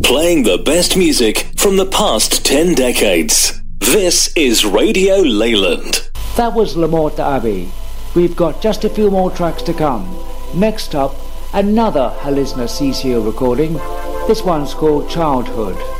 playing the best music from the past 10 decades. This is Radio Leyland. That was La Morte Abbey. We've got just a few more tracks to come. Next up, another Halisna CCO recording. This one's called Childhood.